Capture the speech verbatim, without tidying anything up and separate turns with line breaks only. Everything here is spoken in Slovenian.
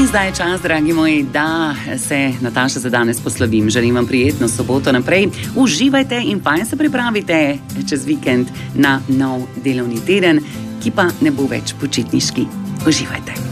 zdaj je čas, dragi moji, da se Nataša za danes poslovim. Želim vam prijetno soboto naprej. Uživajte in fajn se pripravite čez vikend na nov delovni teden, ki pa ne bo več počitniški. Uživajte.